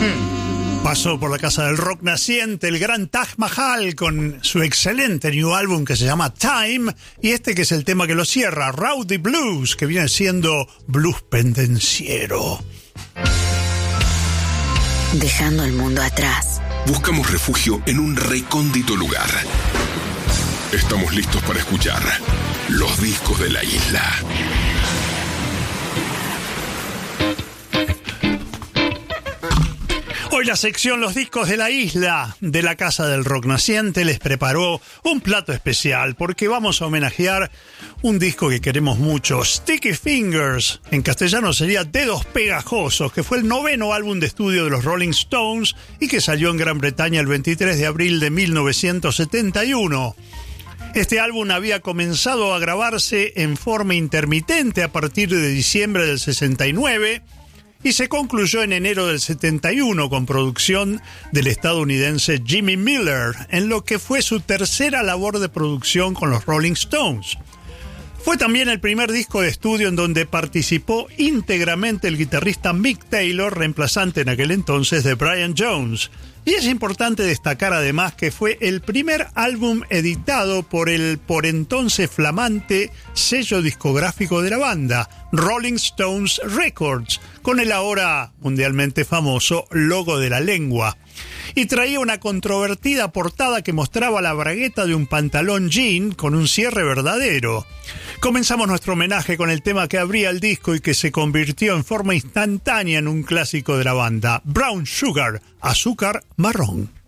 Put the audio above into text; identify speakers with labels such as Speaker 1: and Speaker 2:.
Speaker 1: Pasó por la casa del rock naciente el gran Taj Mahal con su excelente new álbum que se llama Time, y este que es el tema que lo cierra, Rowdy Blues, que viene siendo blues pendenciero.
Speaker 2: Dejando el mundo atrás.
Speaker 3: Buscamos refugio en un recóndito lugar. Estamos listos para escuchar los discos de la isla.
Speaker 1: Hoy la sección Los discos de la isla de la Casa del Rock Naciente les preparó un plato especial porque vamos a homenajear un disco que queremos mucho, Sticky Fingers, en castellano sería Dedos Pegajosos, que fue el 9º álbum de estudio de los Rolling Stones y que salió en Gran Bretaña el 23 de abril de 1971. Este álbum había comenzado a grabarse en forma intermitente a partir de diciembre del 69 y se concluyó en enero del 71 con producción del estadounidense Jimmy Miller, en lo que fue su tercera labor de producción con los Rolling Stones. Fue también el primer disco de estudio en donde participó íntegramente el guitarrista Mick Taylor, reemplazante en aquel entonces de Brian Jones. Y es importante destacar además que fue el primer álbum editado por el por entonces flamante sello discográfico de la banda, Rolling Stones Records, con el ahora mundialmente famoso logo de la lengua. Y traía una controvertida portada que mostraba la bragueta de un pantalón jean con un cierre verdadero. Comenzamos nuestro homenaje con el tema que abría el disco y que se convirtió en forma instantánea en un clásico de la banda, Brown Sugar, azúcar marrón.